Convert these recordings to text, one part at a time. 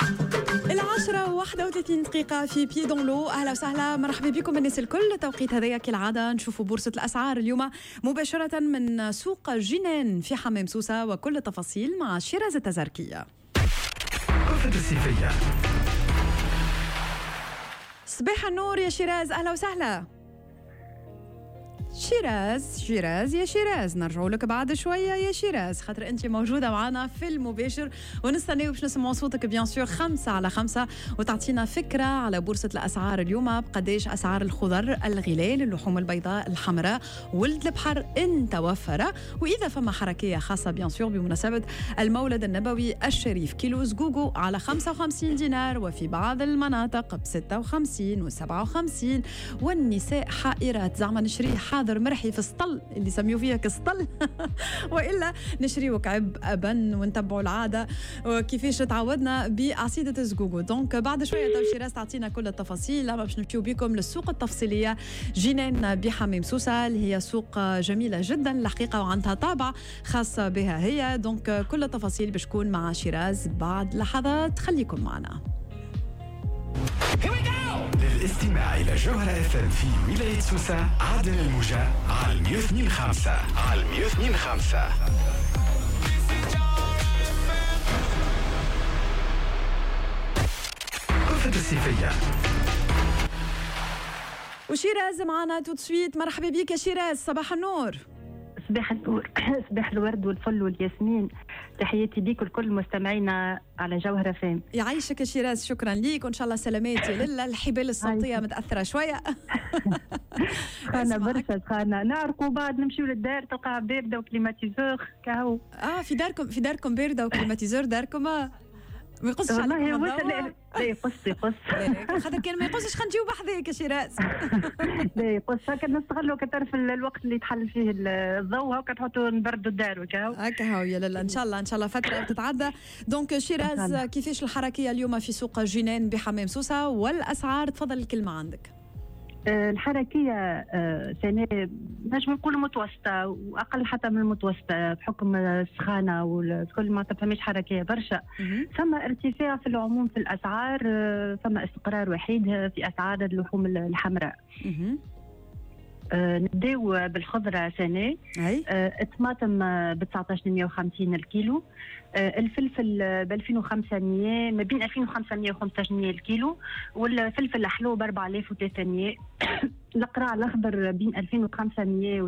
دقيقة في بي دون لو. أهلا وسهلا، مرحبا بكم الناس الكل. توقيت هذايا كالعادة نشوفوا بورصة الأسعار اليوم مباشرة من سوق جنان في حمام سوسة، وكل التفاصيل مع شيراز التزاركية. رفد الصيفية. صباح النور يا شيراز، أهلا وسهلا. شيراز يا شيراز، نرجعوا لك بعد شويه يا شيراز، خاطر انت موجوده معنا في المباشر ونستناو باش نسمعوا صوتك بيان سور 5/5 وتعطينا فكره على بورصه الاسعار اليوم، بقديش اسعار الخضر، الغلال، اللحوم البيضاء، الحمراء، ولد البحر ان توفر، واذا فما حركيه خاصه بيان سور بمناسبه المولد النبوي الشريف. كيلو زقوقو على 55 دينار، وفي بعض المناطق ب 56 و57، والنساء حائرات، زعما نشري حاضر مرحي في السطل اللي سميوا فيها كسطل والا نشريو كعب ابن ونتبعوا العاده وكيفاش تعودنا بعصيده زقوقو. دونك بعد شويه تو شيراز تعطينا كل التفاصيل. لما باش نمشيو بكم للسوق التفصيليه جنان بحمام سوسه، اللي هي سوق جميله جدا الحقيقه وعندها طابع خاص بها هي. دونك كل التفاصيل باش تكون مع شيراز بعد لحظات، خليكم معنا. للاستماع إلى جوهرة FM في ولاية سوسة عدن الموجة على 102.5 على 102.5. رفد الصيفية. وشيراز معنا تو سويت. مرحبا بك يا شيراز، صباح النور. صباح النور، صباح الورد والفل والياسمين. تحياتي ليك ولكل مستمعينا على جوهرة فام. يعيشك يا شيراز، شكرا ليك وان شاء الله سلاماتي لله. الحبال الصوتيه متاثره شويه. انا برشا سخانه نعرقوا بعد نمشيو للدار تلقاها بارده وكليماتيزور كهو. في داركم بارده وكليماتيزور داركم. ما يقصش عليك والله. لا يقص خاطر كان ما يقصش خنجيو بحذاك يا شيراز. لا يقص، هكا نستغلوا كتعرف الوقت اللي تحل فيه الضوء، هكا نحطوا نبردوا الدار وكاو هكا هو. يا لا ان شاء الله فتره تتعدى. دونك شيراز، كيفاش الحركيه اليوم في سوق جنان بحمام سوسه والاسعار؟ تفضل الكلمه عندك. الحركية سنة نجم نقول متوسطة وأقل حتى من المتوسطة بحكم السخانة والكل، ما تفهميش حركية برشا. ثم ارتفاع في العموم في الأسعار، ثم استقرار وحيد في أسعار اللحوم الحمراء. نبداو بالخضرة سنة. الطماطم ب 1950 الكيلو، الفلفل ب 2500، ما بين 2500 و 1500 الكيلو، والفلفل الحلو ب 4300. القراع الأخضر بين 2500 و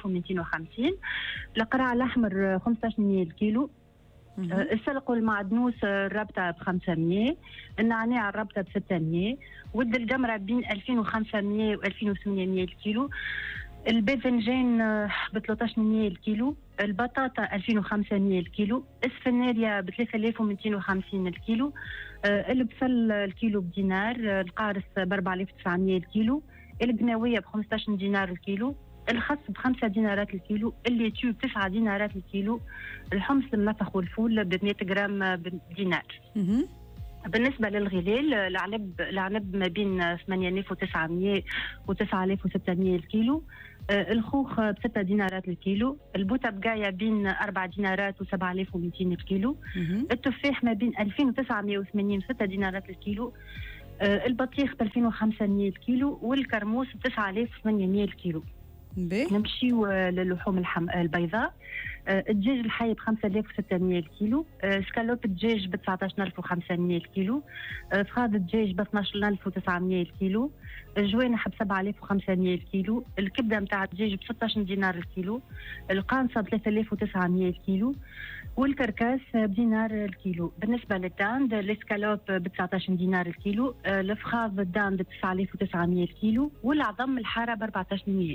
3250، القراع الأحمر 1500 الكيلو، السلق والمعدنوس الرابطة ب 500، النعناع الرابطة ب 600، ود الجمرة بين 2500 و 2800 الكيلو، الباذنجان ب 1300 الكيلو، البطاطا 2500 الكيلو، السفناريا ب 3250 الكيلو، البصل الكيلو بدينار، القارص ب 4900 الكيلو، القناوية ب 15 دينار الكيلو، الخس ب5 دينارات الكيلو، الليتيو ب9 دينارات الكيلو، الحمص المنفخ والفول ب 100 جرام بدينار. بالنسبة للغلال، العنب ما بين 8900 و 9600 الكيلو، الخوخ ب 6 دينارات الكيلو، البوتة بقاية بين 4 دينارات و 7200 الكيلو، التفاح ما بين 2980 و 6 دينارات الكيلو، البطيخ ب 2500 الكيلو، والكرموس ب 9800 الكيلو. نمشيو للحوم البيضاء. الدجاج الحي ب 5600 الكيلو، سكالوب الدجاج ب 19500 الكيلو، فخاد الدجاج ب 12900 الكيلو، الجوانح ب 7500 الكيلو، الكبده نتاع الدجاج ب 16 دينار الكيلو، القانصه ب 3900 الكيلو، والكركاس بدينار الكيلو. بالنسبه للداند، الاسكالوب ب 19 دينار الكيلو، الفخاذ الداند ب 9900 الكيلو، والعظم الحاره ب 1400.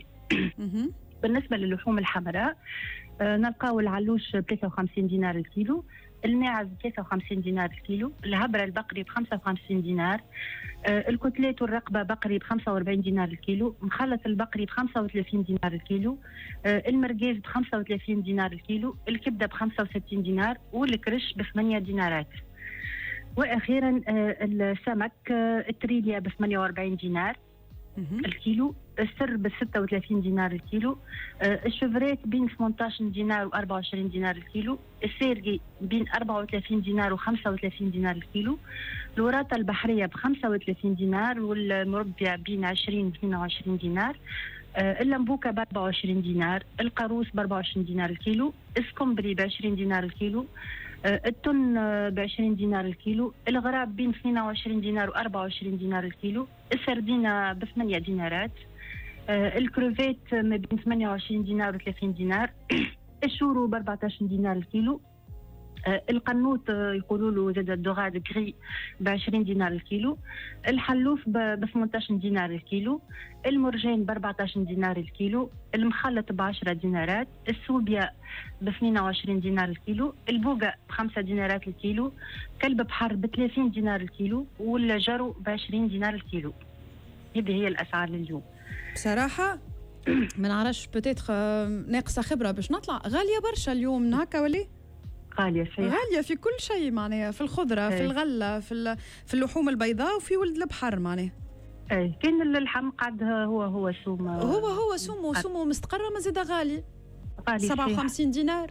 بالنسبة للحوم الحمراء، نلقاو العلوش ب 53 دينار الكيلو، الماعز ب 53 دينار الكيلو، الهبرة البقري ب 55 دينار، الكتلات والرقبة بقري ب 45 دينار الكيلو، مخلط البقري ب 35 دينار الكيلو، المرقاز ب 35 دينار الكيلو، الكبدة ب 65 دينار، والكرش ب 8 دينارات. وأخيرا السمك التريليا ب 48 دينار، الكيلو، السر ب 36 دينار الكيلو، الشفريت بين 18 دينار و 24 دينار الكيلو، السيرجي بين 34 دينار و 35 دينار الكيلو، الوراثة البحرية ب 35 دينار، والمربية بين 20 و 22 دينار، اللمبوكة ب 24 دينار، القاروس ب 24 دينار الكيلو، السكمبري ب 20 دينار الكيلو، التن ب 20 دينار الكيلو، الغراب بين 22 دينار و 24 دينار الكيلو، السردينة ب 8 دينارات، الكروفيت ما بين 28 دينار و 30 دينار، الشورو ب 14 دينار الكيلو، القنوط يقولوا له زاد الدغاد كري ب 20 دينار الكيلو، الحلوف ب 18 دينار الكيلو، المرجان ب 14 دينار الكيلو، المخلط ب 10 دينارات، السوبيا ب 22 دينار الكيلو، البوقة ب 5 دينارات الكيلو، كلب بحر ب 30 دينار الكيلو، والجرو ب 20 دينار الكيلو. هذه هي الأسعار لليوم. بصراحة ما نعرفش بوتيتر ناقصة خبرة باش نطلع، غالية برشا اليوم هكا ولي؟ غالية صحيح، غالية في كل شيء معناها، في الخضرة في الغلة في اللحوم البيضاء وفي ولد البحر معناها. اي كاين اللحم قاعد هو سوم، هو سومو مستقرة ما زاد غالي 57 دينار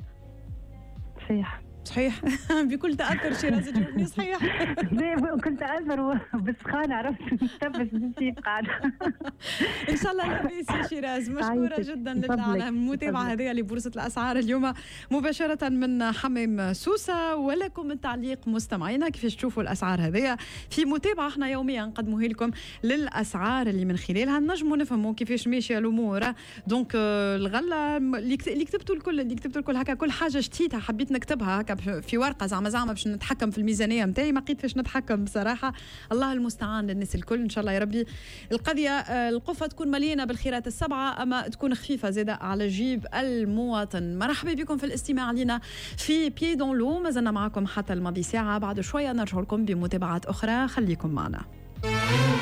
صحيح بكل تأثر شيراز جاوبني صحيح. كنت أثر بالسخان عرفت نتنفس بالسيف قاعد. إن شاء الله لاباس يا شيراز، مشكورة جدا لله على المتابعة هذه لبورصة الأسعار اليوم مباشرة من حمام سوسة. ولكم التعليق مستمعينا كيفاش تشوفوا الأسعار هذه في متابعة احنا يوميا نقدموها لكم للأسعار اللي من خلالها نجموا نفهموا كيفاش ماشية الأمور. دونك الغلة اللي كتبتوا الكل هكا كل حاجة شتيتها حبيت نكتبها هكا في ورقه زعما باش نتحكم في الميزانيه نتاعي، ما لقيت فاش نتحكم بصراحه. الله المستعان للناس الكل ان شاء الله يا ربي القضيه القفه تكون مليانه بالخيرات السبعه، اما تكون خفيفه زاده على جيب المواطن. مرحبا بكم في الاستماع لنا في بيي دون لو، ما زلنا معكم حتى الماضي ساعه، بعد شويه نرجع لكم بمتابعات اخرى، خليكم معنا.